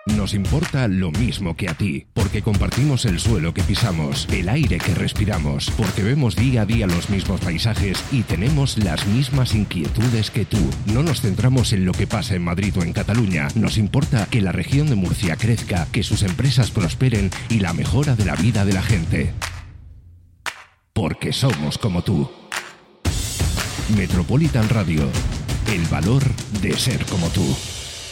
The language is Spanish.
Nos importa lo mismo que a ti, porque compartimos el suelo que pisamos, el aire que respiramos, porque vemos día a día los mismos paisajes y tenemos las mismas inquietudes que tú. No nos centramos en lo que pasa en Madrid o en Cataluña. Nos importa que la región de Murcia crezca, que sus empresas prosperen y la mejora de la vida de la gente. Porque somos como tú. Metropolitan Radio. El valor de ser como tú.